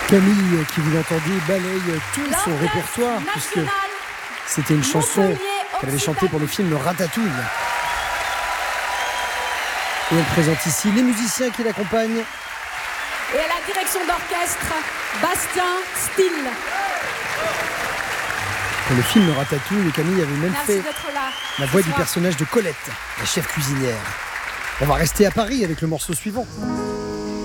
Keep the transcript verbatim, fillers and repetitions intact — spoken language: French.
Camille, qui vous entendez, balaye tout son répertoire, puisque c'était une chanson qu'elle avait chantée pour le film Ratatouille. Et elle présente ici les musiciens qui l'accompagnent. Et à la direction d'orchestre, Bastien Still. Pour le film Ratatouille, Camille avait même Merci fait là, la voix du personnage de Colette, la chef cuisinière. On va rester à Paris avec le morceau suivant.